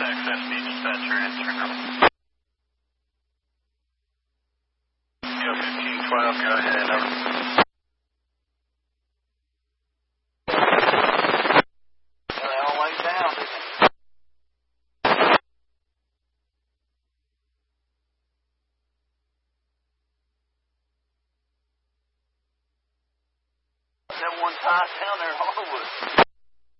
SB dispatcher answer. Go 1512, go ahead. Over. They all laid down. That one tied down there in Harwood.